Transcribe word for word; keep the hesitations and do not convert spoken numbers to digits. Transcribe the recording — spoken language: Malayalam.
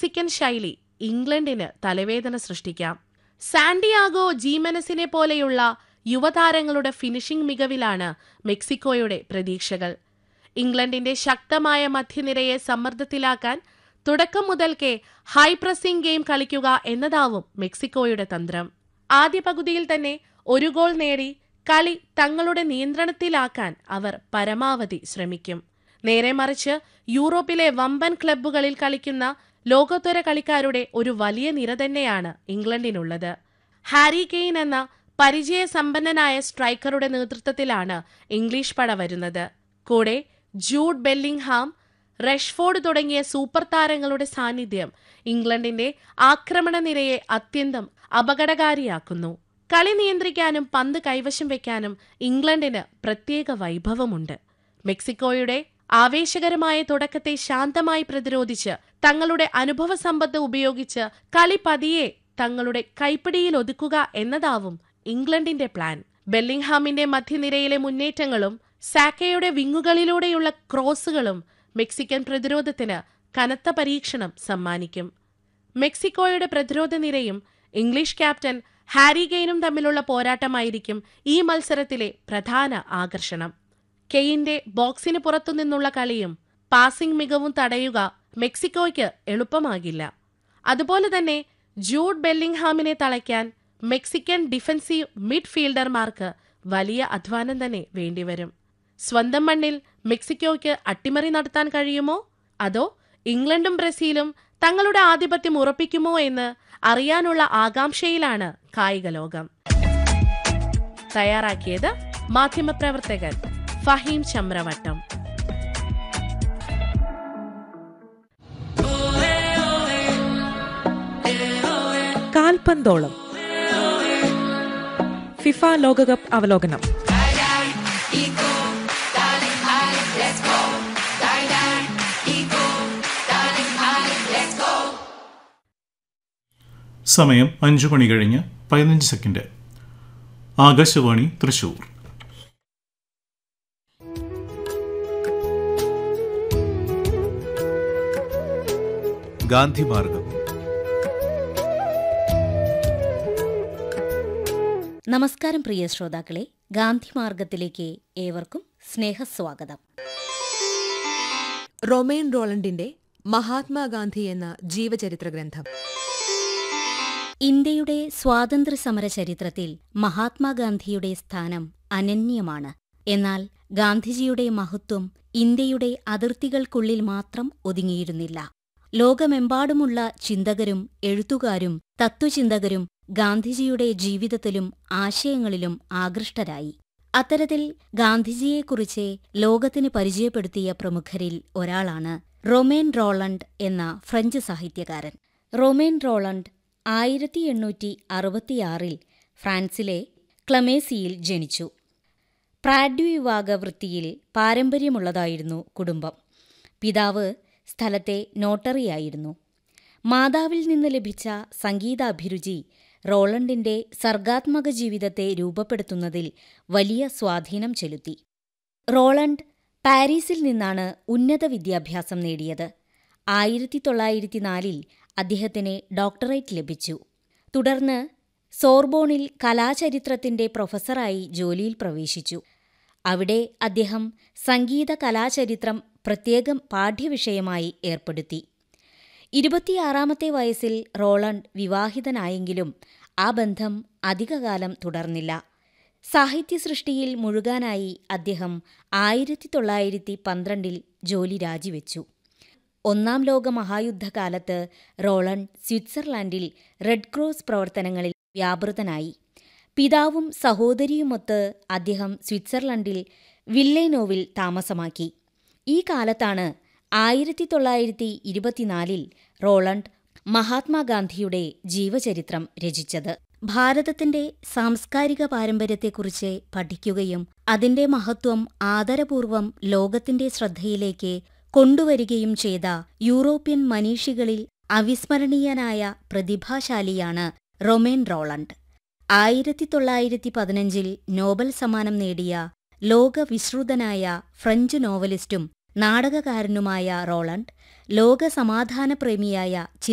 മെക്സിക്കൻ ശൈലി ഇംഗ്ലണ്ടിന് തലവേദന സൃഷ്ടിക്കാം. സാന്റിയാഗോ ജീമനസിനെ പോലെയുള്ള യുവതാരങ്ങളുടെ ഫിനിഷിംഗ് മികവിലാണ് മെക്സിക്കോയുടെ പ്രതീക്ഷകൾ. ഇംഗ്ലണ്ടിന്റെ ശക്തമായ മധ്യനിരയെ സമ്മർദ്ദത്തിലാക്കാൻ തുടക്കം മുതൽക്കേ ഹൈ പ്രസിംഗ് ഗെയിം കളിക്കുക എന്നതാവും മെക്സിക്കോയുടെ തന്ത്രം. ആദ്യ പകുതിയിൽ തന്നെ ഒരു ഗോൾ നേടി കളി തങ്ങളുടെ നിയന്ത്രണത്തിലാക്കാൻ അവർ പരമാവധി ശ്രമിക്കും. നേരെ മറിച്ച് യൂറോപ്പിലെ വമ്പൻ ക്ലബ്ബുകളിൽ കളിക്കുന്ന ലോകോത്തര കളിക്കാരുടെ ഒരു വലിയ നിര തന്നെയാണ് ഇംഗ്ലണ്ടിനുള്ളത്. ഹാരി കെയ്ൻ എന്ന പരിചയസമ്പന്നനായ സ്ട്രൈക്കറുടെ നേതൃത്വത്തിലാണ് ഇംഗ്ലീഷ് പട വരുന്നത്. കൂടെ ജൂഡ് ബെല്ലിംഗ്ഹാം, റഷ്ഫോർഡ് തുടങ്ങിയ സൂപ്പർ താരങ്ങളുടെ സാന്നിധ്യം ഇംഗ്ലണ്ടിന്റെ ആക്രമണ നിരയെ അത്യന്തം അപകടകാരിയാക്കുന്നു. കളി നിയന്ത്രിക്കാനും പന്ത് കൈവശം വെക്കാനും ഇംഗ്ലണ്ടിന് പ്രത്യേക വൈഭവമുണ്ട്. മെക്സിക്കോയുടെ ആവേശകരമായ തുടക്കത്തെ ശാന്തമായി പ്രതിരോധിച്ച് തങ്ങളുടെ അനുഭവ സമ്പത്ത് ഉപയോഗിച്ച് കളി പതിയെ തങ്ങളുടെ കൈപ്പിടിയിൽ ഒതുക്കുക എന്നതാവും ഇംഗ്ലണ്ടിന്റെ പ്ലാൻ. ബെല്ലിംഗ്ഹാമിന്റെ മധ്യനിരയിലെ മുന്നേറ്റങ്ങളും സാക്കയുടെ വിങ്ങുകളിലൂടെയുള്ള ക്രോസുകളും മെക്സിക്കൻ പ്രതിരോധത്തിന് കനത്ത പരീക്ഷണം സമ്മാനിക്കും. മെക്സിക്കോയുടെ പ്രതിരോധ നിരയും ഇംഗ്ലീഷ് ക്യാപ്റ്റൻ ഹാരി കെയ്നും തമ്മിലുള്ള പോരാട്ടമായിരിക്കും ഈ മത്സരത്തിലെ പ്രധാന ആകർഷണം. കെയ്ന്റെ ബോക്സിന് പുറത്തുനിന്നുള്ള കളിയും പാസിംഗ് മികവും തടയുക മെക്സിക്കോയ്ക്ക് എളുപ്പമാകില്ല. അതുപോലെ തന്നെ ജൂഡ് ബെല്ലിംഗ്ഹാമിനെ തളയ്ക്കാൻ മെക്സിക്കൻ ഡിഫൻസീവ് മിഡ്ഫീൽഡർമാർക്ക് വലിയ അധ്വാനം തന്നെ വേണ്ടിവരും. സ്വന്തം മണ്ണിൽ മെക്സിക്കോയ്ക്ക് അട്ടിമറി നടത്താൻ കഴിയുമോ, അതോ ഇംഗ്ലണ്ടും ബ്രസീലും തങ്ങളുടെ ആധിപത്യം ഉറപ്പിക്കുമോ എന്ന് അറിയാനുള്ള ആകാംക്ഷയിലാണ് കായിക ലോകം. തയ്യാറാക്കിയത് മാധ്യമപ്രവർത്തകൻ ഫഹീം ചമ്രവട്ടം. കാൽപന്തോളം ഫിഫ ലോകകപ്പ് അവലോകനം. സമയം അഞ്ചു മണി കഴിഞ്ഞ് പതിനഞ്ച് സെക്കൻഡ്. ആകാശവാണി തൃശൂർ. ഗാന്ധിമാർഗം. നമസ്കാരം പ്രിയ ശ്രോതാക്കളെ, ഗാന്ധിമാർഗത്തിലേക്ക് ഏവർക്കും സ്നേഹസ്വാഗതം. റൊമേൻ റോളണ്ടിന്റെ മഹാത്മാഗാന്ധി എന്ന ജീവചരിത്ര ഗ്രന്ഥം. ഇന്ത്യയുടെ സ്വാതന്ത്ര്യസമര ചരിത്രത്തിൽ മഹാത്മാഗാന്ധിയുടെ സ്ഥാനം അനന്യമാണ്. എന്നാൽ ഗാന്ധിജിയുടെ മഹത്വം ഇന്ത്യയുടെ അതിർത്തികൾക്കുള്ളിൽ മാത്രം ഒതുങ്ങിയിരുന്നില്ല. ലോകമെമ്പാടുമുള്ള ചിന്തകരും എഴുത്തുകാരും തത്വചിന്തകരും ഗാന്ധിജിയുടെ ജീവിതത്തിലും ആശയങ്ങളിലും ആകൃഷ്ടരായി. അത്തരത്തിൽ ഗാന്ധിജിയെക്കുറിച്ച് ലോകത്തിന് പരിചയപ്പെടുത്തിയ പ്രമുഖരിൽ ഒരാളാണ് റൊമേൻ റോളണ്ട് എന്ന ഫ്രഞ്ച് സാഹിത്യകാരൻ. റൊമേൻ റോളണ്ട് ആയിരത്തി എണ്ണൂറ്റി അറുപത്തിയാറിൽ ഫ്രാൻസിലെ ക്ലമേസിയിൽ ജനിച്ചു. പ്രാഡ്വിവാഹ വൃത്തിയിൽ പാരമ്പര്യമുള്ളതായിരുന്നു കുടുംബം. പിതാവ് സ്ഥലത്തെ നോട്ടറിയായിരുന്നു. മാതാവിൽ നിന്ന് ലഭിച്ച സംഗീതാഭിരുചി റോളണ്ടിന്റെ സർഗാത്മക ജീവിതത്തെ രൂപപ്പെടുത്തുന്നതിൽ വലിയ സ്വാധീനം ചെലുത്തി. റോളണ്ട് പാരീസിൽ നിന്നാണ് ഉന്നത വിദ്യാഭ്യാസം നേടിയത്. ആയിരത്തി തൊള്ളായിരത്തി നാലിൽ അദ്ദേഹത്തിന് ഡോക്ടറേറ്റ് ലഭിച്ചു. തുടർന്ന് സോർബോണിൽ കലാചരിത്രത്തിന്റെ പ്രൊഫസറായി ജോലിയിൽ പ്രവേശിച്ചു. അവിടെ അദ്ദേഹം സംഗീത കലാചരിത്രം പ്രത്യേകം പാഠ്യവിഷയമായി ഏർപ്പെടുത്തി. ഇരുപത്തിയാറാമത്തെ വയസ്സിൽ റോളണ്ട് വിവാഹിതനായെങ്കിലും ആ ബന്ധം അധികകാലം തുടർന്നില്ല. സാഹിത്യസൃഷ്ടിയിൽ മുഴുകാനായി അദ്ദേഹം ആയിരത്തി തൊള്ളായിരത്തി പന്ത്രണ്ടിൽ ജോലി രാജിവെച്ചു. ഒന്നാം ലോക മഹായുദ്ധകാലത്ത് റോളണ്ട് സ്വിറ്റ്സർലാൻഡിൽ റെഡ് ക്രോസ് പ്രവർത്തനങ്ങളിൽ വ്യാപൃതനായി. പിതാവും സഹോദരിയുമൊത്ത് അദ്ദേഹം സ്വിറ്റ്സർലൻഡിൽ വില്ലേനോവിൽ താമസമാക്കി. ഈ കാലത്താണ് ആയിരത്തി തൊള്ളായിരത്തി ഇരുപത്തിനാലിൽ റോളണ്ട് മഹാത്മാഗാന്ധിയുടെ ജീവചരിത്രം രചിച്ചത്. ഭാരതത്തിന്റെ സാംസ്കാരിക പാരമ്പര്യത്തെക്കുറിച്ച് പഠിക്കുകയും അതിന്റെ മഹത്വം ആദരപൂർവം ലോകത്തിന്റെ ശ്രദ്ധയിലേക്ക് കൊണ്ടുവരികയും ചെയ്ത യൂറോപ്യൻ മനീഷികളിൽ അവിസ്മരണീയനായ പ്രതിഭാശാലിയാണ് റൊമേൻ റോളണ്ട്. ആയിരത്തി തൊള്ളായിരത്തി പതിനഞ്ചിൽ നോബൽ സമ്മാനം നേടിയ ലോകവിശ്രുതനായ ഫ്രഞ്ച് നോവലിസ്റ്റും നാടകകാരനുമായ റോളണ്ട് ലോകസമാധാനപ്രേമിയായ